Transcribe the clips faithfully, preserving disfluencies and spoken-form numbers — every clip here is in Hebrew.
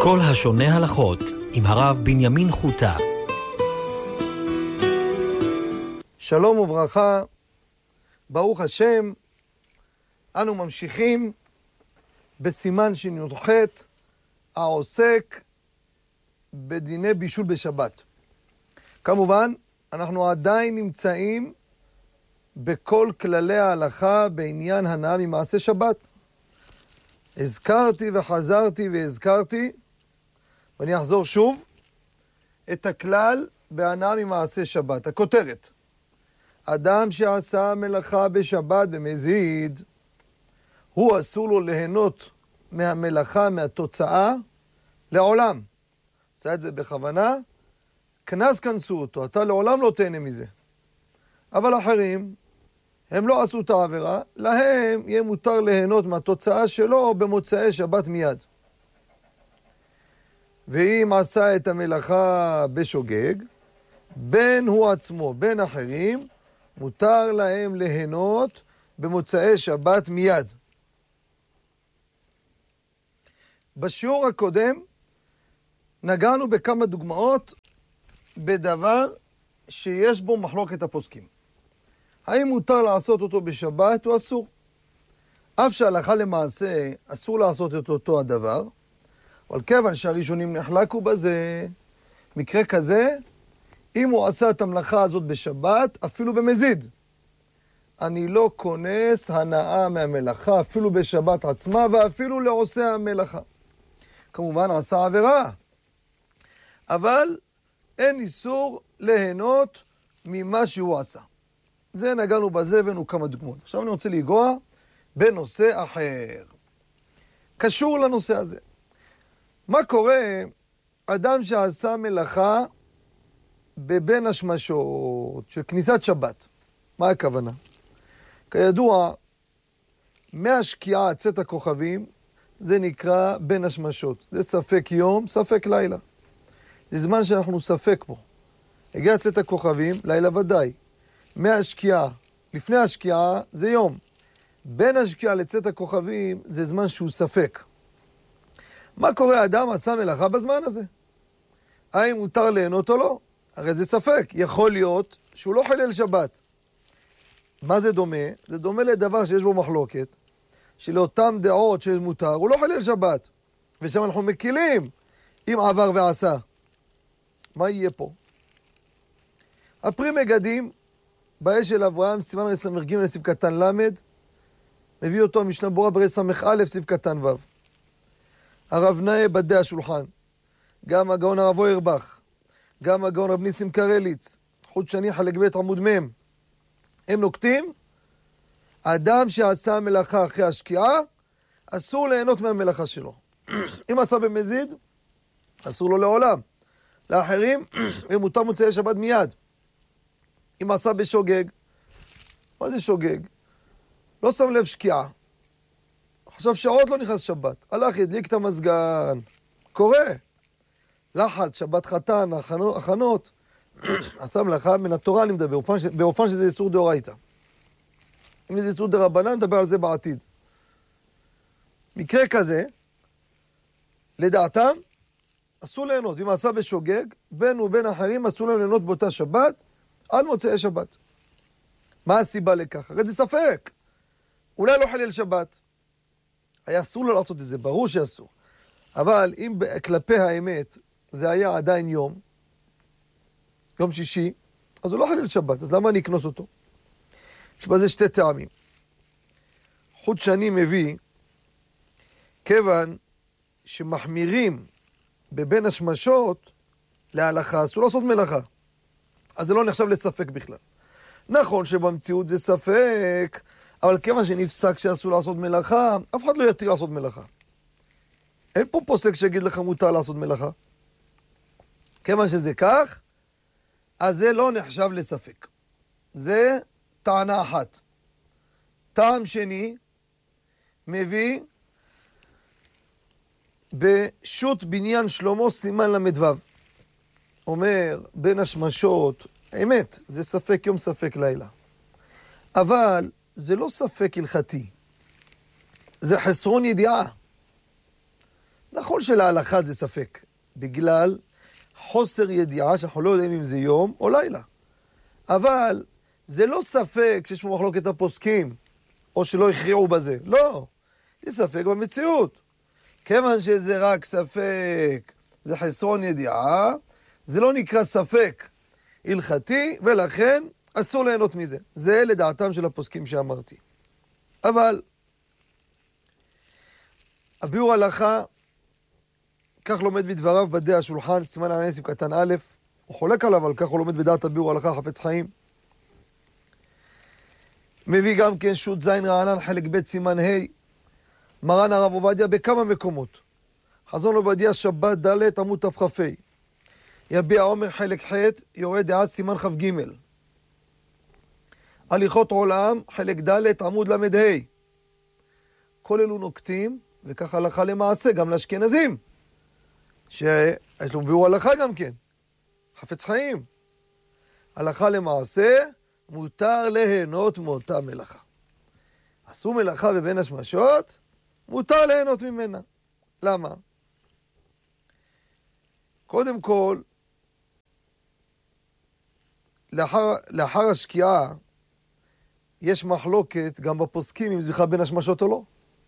כל השונה הלכות עם הרב בנימין חוטה. שלום וברכה, ברוך השם. אנו ממשיכים בסימן שי"ח העוסק בדיני בישול בשבת. כמובן, אנחנו עדיין נמצאים בכל כללי ההלכה בעניין הנאה ממעשה שבת. הזכרתי וחזרתי והזכרתי, ואני אחזור שוב, את הכלל בהנאה ממעשה שבת. הכותרת: אדם שעשה מלאכה בשבת במזיד, הוא אסור לו ליהנות מהמלאכה, מהתוצאה, לעולם. עשה את זה בכוונה, כנס כנסו אותו, אתה לעולם לא תהנה מזה. אבל אחרים, הם לא עשו את העבירה, להם יהיה מותר ליהנות מהתוצאה שלו במוצאי שבת מיד. ואם עשה את המלאכה בשוגג, בין הוא עצמו, בין אחרים, מותר להם ליהנות במוצאי שבת מיד. בשיעור הקודם נגענו בכמה דוגמאות בדבר שיש בו מחלוקת הפוסקים. האם מותר לעשות אותו בשבת או אסור? אף שהלכה למעשה אסור לעשות את אותו הדבר, אבל כיוון שהראשונים נחלקו בזה, מקרה כזה, אם הוא עשה את המלאכה הזאת בשבת, אפילו במזיד, אני לא כונס הנאה מהמלאכה, אפילו בשבת עצמה, ואפילו לעושה המלאכה. כמובן עשה עבירה, אבל אין איסור ליהנות ממה שהוא עשה. זה נגענו בזה הבאנו כמה דוגמאות. עכשיו אני רוצה לגוע בנושא אחר, קשור לנושא הזה. מה קורה אדם שעשה מלאכה בבין השמשות של כניסת שבת? מה הכוונה? כידוע, מהשקיעה צאת הכוכבים זה נקרא בין השמשות. זה ספק יום, ספק לילה. זה זמן שאנחנו ספק בו. הגיע צאת הכוכבים, לילה ודאי. מהשקיעה, לפני השקיעה זה יום. בין השקיעה לצאת הכוכבים זה זמן שהוא ספק. מה קורה? אדם עשה מלאכה בזמן הזה. האם מותר ליהנות או לא? הרי זה ספק. יכול להיות שהוא לא חילל שבת. מה זה דומה? זה דומה לדבר שיש בו מחלוקת, שלאותם דעות שמותר, הוא לא חילל שבת. ושם אנחנו מקילים אם עבר ועשה. מה יהיה פה? הפרי מגדים, באש של אברהם, סימן ר' ס"ג לסעיף קטן למד, מביא אותו המשנה ברורה בר' ס"א סעיף קטן ו'. הרב נאה בדי השולחן, גם הגאון הרב אוירבך, גם הגאון רב ניסים קרליץ, חוט שני חלק ב' עמוד מ', הם נוקטים, האדם שעשה מלאכה אחרי השקיעה, אסור ליהנות מהמלאכה שלו. אם עשה במזיד, אסור לו לעולם. לאחרים, אם מותר מוצאי שבת מיד. אם עשה בשוגג, מה זה שוגג? לא שם לב שקיעה. עכשיו שעוד לא נכנס שבת. הלך, ידליק את המזגן. קורה. לחץ, שבת חתן, הכנות. עשה מלאכה מן התורה, אני מדבר, באופן, ש... באופן שזה איסור דאורייתא. אם זה איסור דרבנן, נדבר על זה בעתיד. מקרה כזה, לדעתם, אסור ליהנות. אם עשה בשוגג, בין ובין אחרים אסור להם ליהנות באותה שבת, עד מוצאי שבת. מה הסיבה לכך? הרי זה ספק. אולי לא חילל שבת. היה אסור לו לעשות את זה, ברור שאסור. אבל אם כלפי האמת זה היה עדיין יום, יום שישי, אז הוא לא חילל שבת, אז למה אני אכנוס אותו? יש בזה שתי טעמים. חוט שני מביא, כיוון שמחמירים בבין השמשות להלכה, אסור לעשות מלאכה. אז זה לא נחשב לספק בכלל. נכון שבמציאות זה ספק, אבל כיוון שנפסק שאסור לעשות מלאכה, אף אחד לא יתיר לעשות מלאכה. אין פה פוסק שיגיד לך מותר לעשות מלאכה. כיוון שזה כך, אז זה לא נחשב לספק. זה טענה אחת. טעם שני, מביא בשו"ת בניין שלמה סימן למדו. אומר, בין השמשות, אמת, זה ספק יום ספק לילה. אבל זה לא ספק הלכתי. זה חסרון ידיעה. נכון. נכון שלהלכה זה ספק, בגלל חוסר ידיעה שאנחנו לא יודעים אם זה יום או לילה. אבל זה לא ספק שיש פה מחלוקת הפוסקים, או שלא הכריעו בזה. לא, זה ספק במציאות. כיוון שזה רק ספק, זה חסרון ידיעה, זה לא נקרא ספק הלכתי, ולכן אסור ליהנות מזה. זה לדעתם של הפוסקים שאמרתי. אבל הביאור הלכה, כך לומד בדבריו בדי השולחן, סימן הנסים קטן א', הוא חולק עליו, אבל כך הוא לומד בדעת הביאור הלכה חפץ חיים. מביא גם כן שו"ת זין רענן חלק ב' סימן ה', מרן הרב עובדיה בכמה מקומות. חזון עובדיה שבת ד' עמוד תכ"ה. יביע עומר חלק ח' יורד דעת סימן כ"ג. הליכות עולם חלק ד' עמוד ל"ה. כל אלו נוקטים, וכך הלכה למעשה גם לאשכנזים, שיש לו ביאור הלכה גם כן, חפץ חיים. הלכה למעשה מותר ליהנות מאותה מלאכה. עשו מלאכה בבין השמשות, מותר ליהנות ממנה. למה? קודם כל, לאחר, לאחר השקיעה, יש מחלוקת גם בפוסקים אם זה בכלל בין השמשות או לא.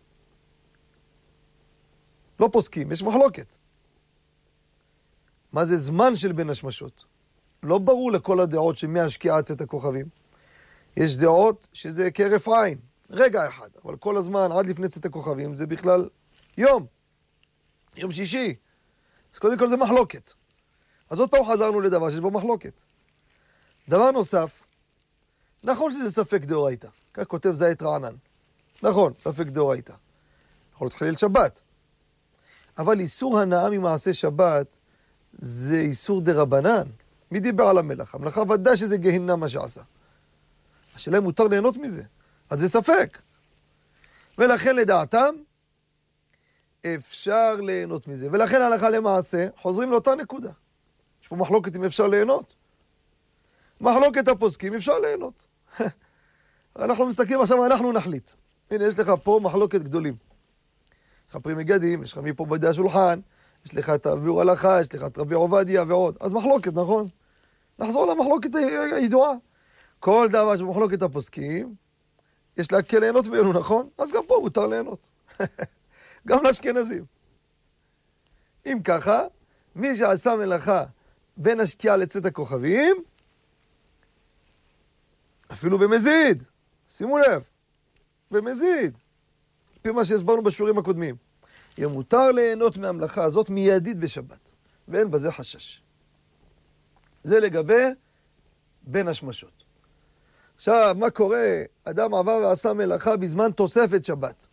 לא פוסקים, יש מחלוקת. מה זה זמן של בין השמשות? לא ברור לכל הדעות שמהשקיעה צאת הכוכבים. יש דעות שזה כהרף עין, רגע אחד, אבל כל הזמן עד לפני צאת הכוכבים זה בכלל יום, יום שישי. אז קודם כל זה מחלוקת. אז עוד פעם חזרנו לדבר שיש בו מחלוקת. דבר נוסף, נכון שזה ספק דאורייתא, כך כותב זית רענן. נכון, ספק דאורייתא. יכול להיות חליל שבת. אבל איסור הנאה ממעשה שבת זה איסור דרבנן. מי דיבר על המלאכה? המלאכה ודאי שזה גהינם מה שעשה. השאלה אם מותר ליהנות מזה. אז זה ספק. ולכן לדעתם אפשר ליהנות מזה. ולכן הלכה למעשה חוזרים לאותה נקודה. יש פה מחלוקת אם אפשר ליהנות. מחלוקת הפוסקים אפשר ליהנות. אנחנו מסתכלים עכשיו, אנחנו נחליט. הנה, יש לך פה מחלוקת גדולים. יש לך פרי מגדים, יש לך מפה בדי השולחן, יש לך את הביאור הלכה, יש לך את רבי עובדיה ועוד. אז מחלוקת, נכון? נחזור למחלוקת הידועה. כל דבר שבמחלוקת הפוסקים, יש להקל ליהנות ממנו, נכון? אז גם פה מותר ליהנות. גם לאשכנזים. אם ככה, מי שעשה מלאכה בין השקיעה לצאת הכוכבים, אפילו במזיד, שימו לב, במזיד, לפי מה שהסברנו בשיעורים הקודמים, יהיה מותר ליהנות מהמלאכה הזאת מיידית בשבת, ואין בזה חשש. זה לגבי בין השמשות. עכשיו, מה קורה? אדם עבר ועשה מלאכה בזמן תוספת שבת.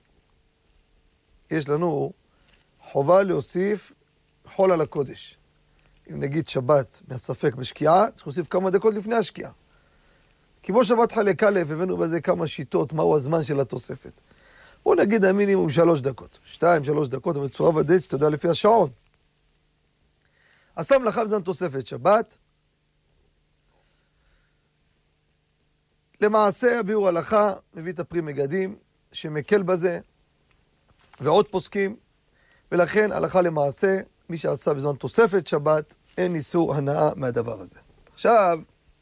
יש לנו חובה להוסיף חול על הקודש. אם נגיד שבת מהספק בשקיעה, צריך להוסיף כמה דקות לפני השקיעה. כמו שבת חלק א', הבאנו בזה כמה שיטות, מהו הזמן של התוספת. בואו נגיד המינימום שלוש דקות. שתיים, שלוש דקות, אבל בצורה ודאית, שאתה יודע לפי השעון. עשה מלאכה בזמן תוספת שבת. למעשה, הביאור הלכה מביא את הפרי מגדים, שמקל בזה, ועוד פוסקים, ולכן הלכה למעשה, מי שעשה בזמן תוספת שבת, אין איסור הנאה מהדבר הזה. עכשיו,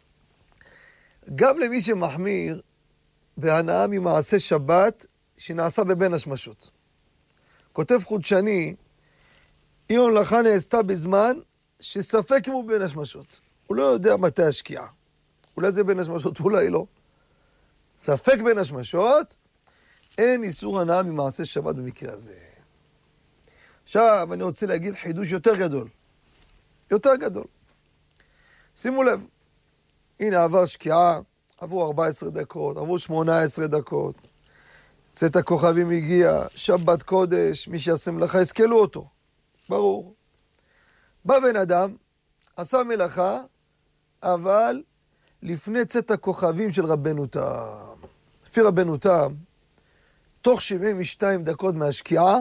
גם למי שמחמיר בהנאה ממעשה שבת שנעשה בבין השמשות. כותב חודשני, אם המלאכה נעשתה בזמן שספק אם הוא בין השמשות. הוא לא יודע מתי השקיעה. אולי זה בין השמשות, אולי לא. ספק בין השמשות, אין איסור הנאה ממעשה שבת במקרה הזה. עכשיו אני רוצה להגיד חידוש יותר גדול. יותר גדול. שימו לב. הנה עבר שקיעה, עברו ארבע עשרה דקות, עברו שמונה עשרה דקות. צאת הכוכבים הגיע, שבת קודש, מי שיעשה מלאכה יסכלו אותו. ברור. בא בן אדם, עשה מלאכה, אבל לפני צאת הכוכבים של רבנו תם. לפי רבנו תם, תוך שבעים ושתיים דקות מהשקיעה,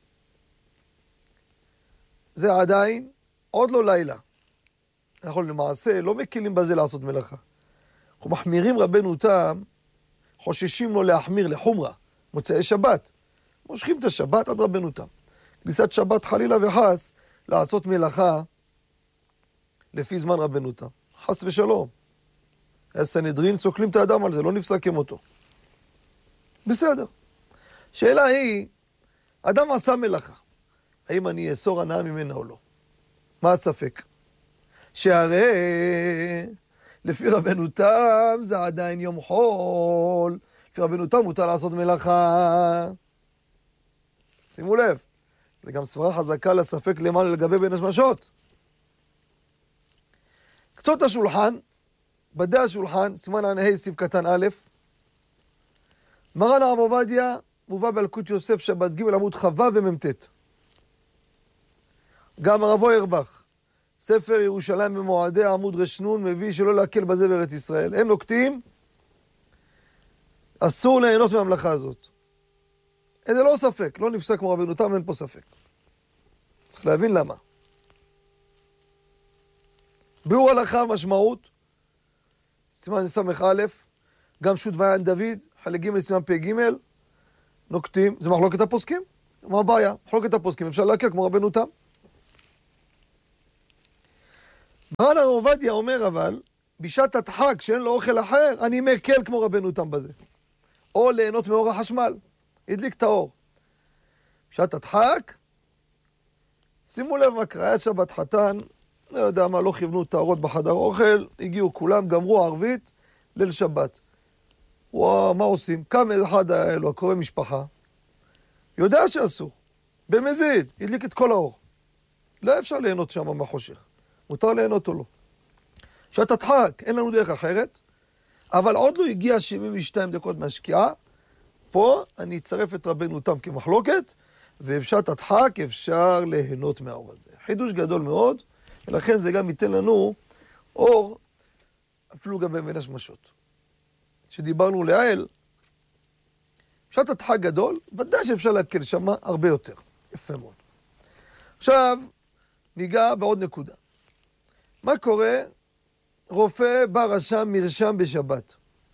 זה עדיין עוד לא לילה. אנחנו למעשה לא מקילים בזה לעשות מלאכה. אנחנו מחמירים רבנו תם, חוששים לו להחמיר לחומרה, מוצאי שבת. מושכים את השבת עד רבנו תם. כניסת שבת חלילה וחס, לעשות מלאכה לפי זמן רבנותה. חס ושלום. הסנהדרין סוקלים את האדם על זה, לא נפסק עם אותו. בסדר. שאלה היא, אדם עשה מלאכה. האם אני אאסור הנאה ממנה או לא? מה הספק? שהרי לפי רבנותם זה עדיין יום חול. לפי רבנותם מותר לעשות מלאכה. שימו לב, זה גם סברה חזקה לספק למעלה לגבי בין השמשות. קצות השולחן, בדי השולחן, סימן ע"ה סעיף קטן א', מרן הרב עובדיה מובא באלקוט יוסף שבת ג' עמוד חווה ומ"ט. גם הרב אוירבך, ספר ירושלים במועדי עמוד רשנון, מביא שלא להקל בזה בארץ ישראל. הם נוקטים, אסור ליהנות מהמלאכה הזאת. זה לא ספק, לא נפסק כמו רבנותם, אין פה ספק. צריך להבין למה. ביאור הלכה משמעות, סימן סמך א', גם שו"ת ויען דוד, חלק ג' סימן פ' ג', נוקטים, זה מחלוקת הפוסקים. מה הבעיה? מחלוקת הפוסקים, אפשר להקל כמו רבנותם. מרן הרב עובדיה אומר אבל, בשעת הדחק שאין לו אוכל אחר, אני מקל כמו רבנותם בזה. או ליהנות מאור החשמל, הדליק את האור. בשעת הדחק, שימו לב מה קרה, היה שבת חתן, לא יודע מה, לא כיוונו את האורות בחדר אוכל, הגיעו כולם, גמרו ערבית, ליל שבת. וואו, מה עושים? קם אחד האלו, הקורא משפחה, יודע שאסור, במזיד, הדליק את כל האור. לא אפשר ליהנות שם מהחושך. מותר ליהנות או לא. שעת הדחק, אין לנו דרך אחרת, אבל עוד לא הגיע שבעים ושתיים דקות מהשקיעה, פה אני אצרף את רבנותם כמחלוקת, ובשעת הדחק אפשר ליהנות מהאור הזה. חידוש גדול מאוד, ולכן זה גם ייתן לנו אור, אפילו גם בין השמשות. שדיברנו לעיל, בשעת הדחק גדול, ודאי שאפשר להקל שמה הרבה יותר. יפה מאוד. עכשיו, ניגע בעוד נקודה. מה קורה? רופא בא רשם מרשם בשבת.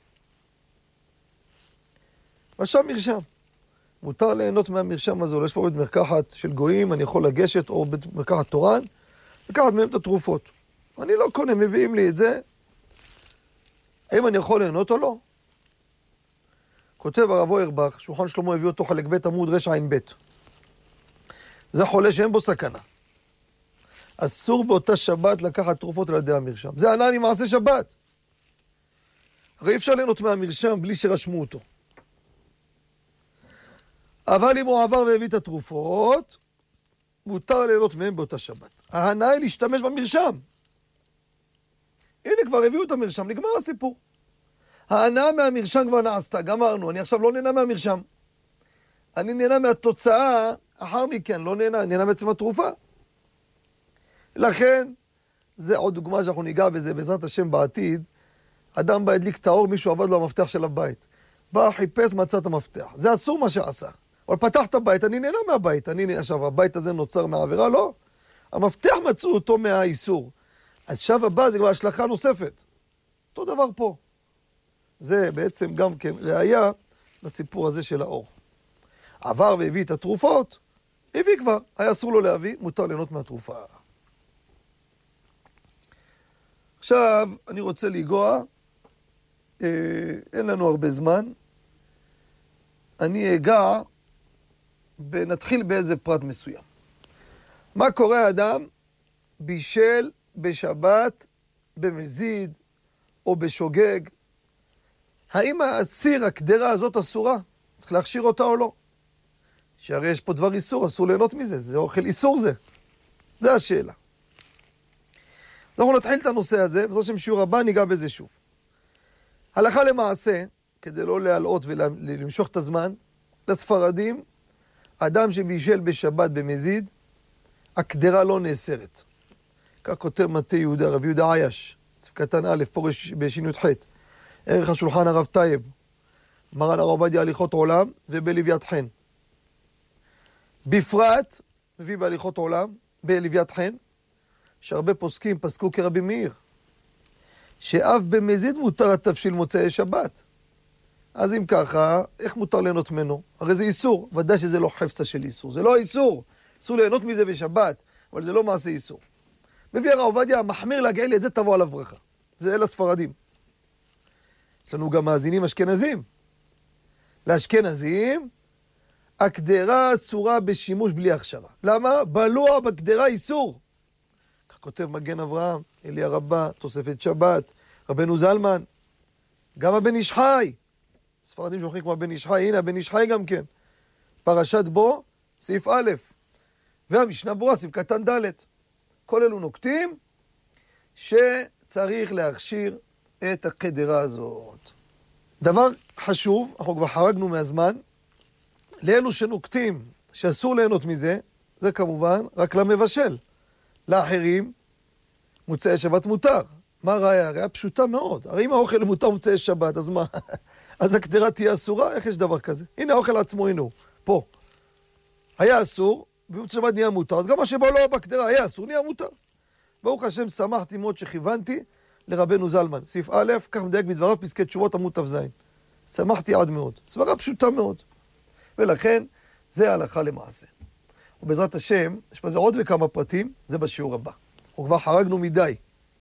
רשם מרשם. מותר ליהנות מהמרשם הזה, יש פה בית מרקחת של גויים, אני יכול לגשת, או בית מרקחת תורן, לקחת מהם את התרופות. אני לא קונה, מביאים לי את זה. האם אני יכול ליהנות או לא? כותב הרב אוירבך, שולחן שלמה הביא אותו חלק ב' עמוד רע"ב. זה חולה שאין בו סכנה. אסור באותה שבת לקחת תרופות על ידי המרשם. זה הנאה ממעשה שבת. הרי אי אפשר ליהנות מהמרשם בלי שרשמו אותו. אבל אם הוא עבר והביא את התרופות, מותר ליהנות מהם באותה שבת. ההנאה היא להשתמש במרשם. הנה כבר הביאו את המרשם, נגמר הסיפור. ההנאה מהמרשם כבר נעשתה, גמרנו. אני עכשיו לא נהנה מהמרשם. אני נהנה מהתוצאה, אחר מכן לא נהנה, אני נהנה בעצם התרופה. לכן, זה עוד דוגמה שאנחנו ניגע בזה, בעזרת השם בעתיד, אדם בא הדליק את האור, מישהו עבד לו המפתח של הבית. בא, חיפש, מצא את המפתח. זה אסור מה שעשה. אבל פתח את הבית, אני נהנה מהבית. אני, עכשיו, הבית הזה נוצר מהעבירה? לא. המפתח מצאו אותו מהאיסור. אז שב הבא זה כבר השלכה נוספת. אותו דבר פה. זה בעצם גם כן ראיה לסיפור הזה של האור. עבר והביא את התרופות, הביא כבר. היה אסור לו להביא, מותר ליהנות מהתרופה. עכשיו, אני רוצה לגוע, אה, אין לנו הרבה זמן, אני אגע, ונתחיל באיזה פרט מסוים. מה קורה האדם בישל בשבת, במזיד, או בשוגג? האם הסיר, הקדרה הזאת אסורה? צריך להכשיר אותה או לא? שהרי יש פה דבר איסור, אסור ליהנות מזה, זה אוכל איסור זה. זה השאלה. אנחנו נתחיל את הנושא הזה, בעזרת השם שיעור הבא ניגע בזה שוב. הלכה למעשה, כדי לא להלאות ולמשוך את הזמן, לספרדים, אדם שבישל בשבת במזיד, הקדרה לא נאסרת. כך כותב מטה יהודה, רב יהודה עייש, ספר קטן א', פורש בשינוי ח', ערך השולחן הרב טייב, מרן הרב עובדיה הליכות עולם ובלוויית חן. בפרט, מביא בהליכות עולם, בלוויית חן, שהרבה פוסקים פסקו כרבי מאיר, שאף במזיד מותר התבשיל מוצאי שבת. אז אם ככה, איך מותר ליהנות ממנו? הרי זה איסור, ודאי שזה לא חפצה של איסור, זה לא איסור. אסור ליהנות מזה בשבת, אבל זה לא מעשה איסור. מביא הרב עובדיה, המחמיר להגעיל לי את זה, תבוא עליו ברכה. זה אל הספרדים. יש לנו גם מאזינים אשכנזים. לאשכנזים, הקדרה אסורה בשימוש בלי הכשרה. למה? בלוע בקדרה איסור. כך כותב מגן אברהם, אליה רבה, תוספת שבת, רבנו זלמן, גם הבן איש חי. ספרדים שולחים כמו הבן איש חי, הנה הבן איש חי גם כן. פרשת בו, סעיף א', והמשנה ברורה, סעיף קטן ד'. כל אלו נוקטים שצריך להכשיר את הקדרה הזאת. דבר חשוב, אנחנו כבר חרגנו מהזמן, לאלו שנוקטים שאסור ליהנות מזה, זה כמובן רק למבשל. לאחרים, מוצאי שבת מותר. מה ראיה? ראיה פשוטה מאוד. הרי אם האוכל מותר מוצאי שבת, אז מה? אז הקדרה תהיה אסורה? איך יש דבר כזה? הנה האוכל עצמו, הנה הוא, פה. היה אסור, במוצאי שבת נהיה מותר, אז גם מה שבא לא בקדרה היה אסור, נהיה מותר. ברוך השם, שמחתי מאוד שכיוונתי לרבנו זלמן. סעיף א', כך מדייק בדבריו פסקי תשובות עמוד תז. שמחתי עד מאוד. סברה פשוטה מאוד. ולכן, זה ההלכה למעשה. ובעזרת השם, יש בזה עוד וכמה פרטים, זה בשיעור הבא. וכבר חרגנו מדי.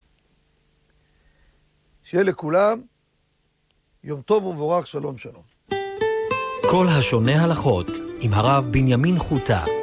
שיהיה לכולם יום טוב ומבורך, שלום שלום. כל השונה הלכות עם הרב בנימין חוטה.